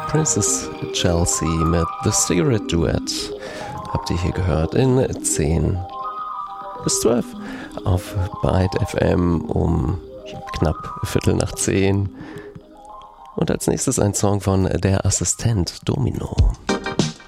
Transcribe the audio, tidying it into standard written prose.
Princess Chelsea mit The Cigarette Duet habt ihr hier gehört in 10 bis 12 auf Byte FM um knapp 9:15. Und als nächstes ein Song von Der Assistent Domino.